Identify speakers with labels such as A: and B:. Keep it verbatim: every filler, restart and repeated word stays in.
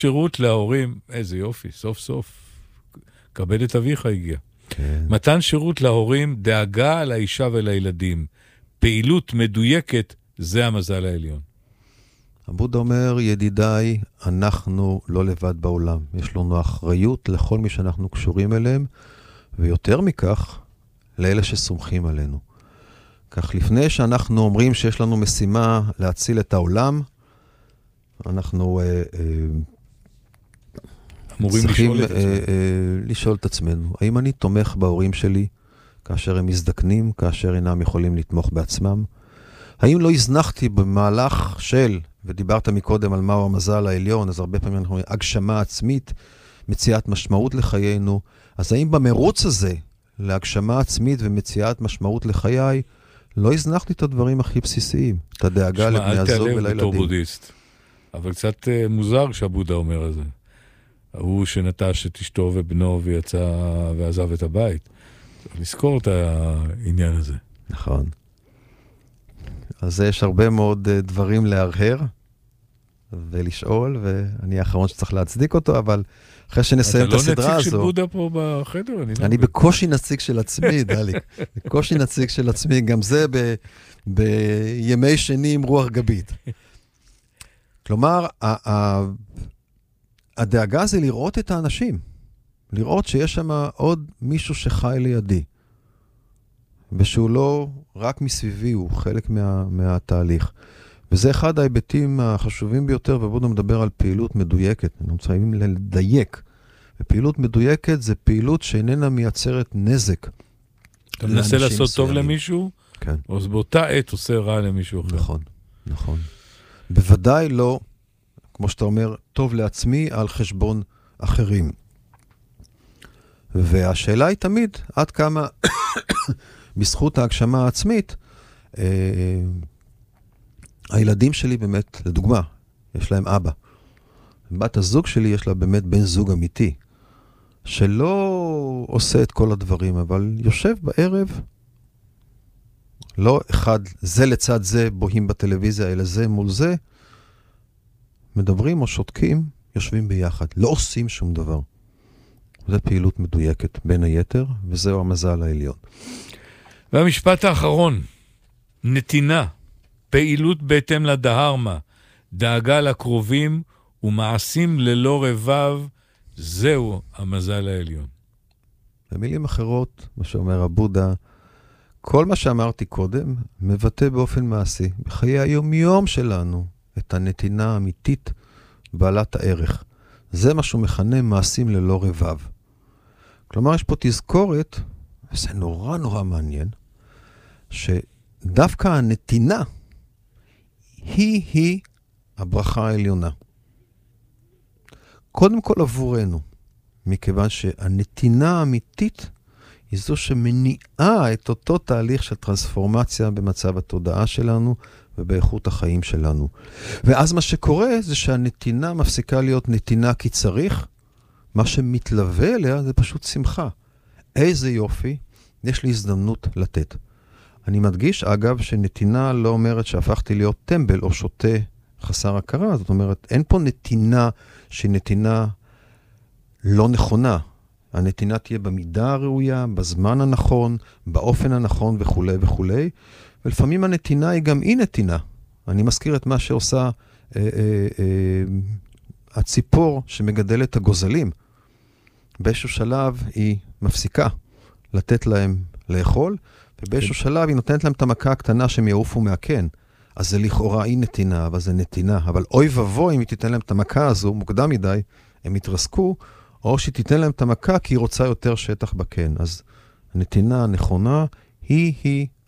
A: שירות להורים, איזה יופי, סוף סוף. כבד את אביך הגיע.
B: כן.
A: מתן שירות להורים, דאגה לאישה ולילדים. פעילות מדויקת, זה המזל העליון.
B: הבודה אומר, ידידיי, אנחנו לא לבד בעולם. יש לנו אחריות לכל מי שאנחנו קשורים אליהם, ויותר מכך, לאלה שסומכים עלינו. כך לפני שאנחנו אומרים שיש לנו משימה להציל את העולם, אנחנו אה, אה,
A: אמורים
B: צריכים
A: לשאול את
B: אה, אה, לשאול את עצמנו. האם אני תומך בהורים שלי כאשר הם מזדקנים, כאשר אינם יכולים לתמוך בעצמם? האם לא הזנחתי במהלך של, ודיברת מקודם על מהו המזל העליון, אז הרבה פעמים אנחנו אומרים, הגשמה עצמית, מציאת משמעות לחיינו, אז האם במרוץ הזה, להגשמה עצמית ומציאת משמעות לחיי, לא הזנחתי את הדברים הכי בסיסיים, את הדאגה לבני הזוג ולילדים.
A: אל תעלב בתור בודהיסט, אבל קצת uh, מוזר שהבודה אומר את זה. הוא שנטש את אשתו ובנו ויצא ועזב את הבית. צריך לזכור את העניין הזה.
B: נכון. אז יש הרבה מאוד uh, דברים להרהר ולשאול, ואני האחרון שצריך להצדיק אותו, אבל אחרי שנסיים את הסדרה הזו...
A: אתה לא נציג של בודה פה בחדר? אני,
B: אני בקושי נציג של עצמי, דליק. בקושי נציג של עצמי, גם זה ב, בימי שני עם רוח גבית. כלומר, ה, ה, הדאגה זה לראות את האנשים. לראות שיש שם עוד מישהו שחי לידי. ושהוא לא רק מסביבי, הוא חלק מה, מהתהליך. וזה אחד ההיבטים החשובים ביותר, ובואו מדבר על פעילות מדויקת. אנחנו צריכים לדייק. ופעילות מדויקת זה פעילות שאיננה מייצרת נזק.
A: אתה מנסה לעשות טוב למישהו,
B: כן.
A: או באותה עת עושה רע למישהו אחר.
B: נכון, נכון. בוודאי לא, כמו שאתה אומר, טוב לעצמי על חשבון אחרים. והשאלה היא תמיד, עד כמה בזכות ההגשמה העצמית, אה, הילדים שלי באמת, לדוגמה, יש להם אבא. בת הזוג שלי יש לה באמת בן זוג אמיתי, שלא עושה את כל הדברים, אבל יושב בערב, לא אחד, זה לצד זה, בוהים בטלוויזיה, אלא זה מול זה, מדברים או שותקים, יושבים ביחד, לא עושים שום דבר. זו פעילות מדויקת בין היתר, וזהו המזל העליון.
A: והמשפט האחרון, נתינה, פעילות בהתאם לדהרמה, דאגה לקרובים ומעשים ללא רבב, זהו המזל העליון.
B: במילים אחרות, מה שאומר הבודה, כל מה שאמרתי קודם מבטא באופן מעשי, בחיי היום-יום שלנו, את הנתינה האמיתית בעלת הערך. זה מה שהוא מכנה מעשים ללא רבב. כלומר, יש פה תזכורת, וזה נורא נורא מעניין, שדווקא הנתינה היא-היא הברכה העליונה. קודם כל עבורנו, מכיוון שהנתינה האמיתית היא זו שמניעה את אותו תהליך של טרנספורמציה במצב התודעה שלנו ובאיכות החיים שלנו. ואז מה שקורה זה שהנתינה מפסיקה להיות נתינה כי צריך, מה שמתלווה אליה זה פשוט שמחה. איזה יופי, יש לי הזדמנות לתת. אני מדגיש, אגב, שנתינה לא אומרת שהפכתי להיות טמבל או שוטה חסר הכרה, זאת אומרת, אין פה נתינה שהיא נתינה לא נכונה. הנתינה תהיה במידה הראויה, בזמן הנכון, באופן הנכון וכו' וכו'. ולפעמים הנתינה היא גם אי נתינה. אני מזכיר את מה שעושה אה, אה, אה, הציפור שמגדל את הגוזלים. באיזשהו שלב היא מפסיקה לתת להם לאכול, ובאיזשהו שלב היא נותנת להם את המכה הקטנה שהם יעופו מהקן. אז זה לכאורה אי נתינה, אבל זה נתינה. אבל אוי ובוי אם היא תיתן להם את המכה הזו, מוקדם מדי, הם יתרסקו, או שהיא תיתן להם את המכה כי היא רוצה יותר שטח בקן. אז הנתינה הנכונה היא-היא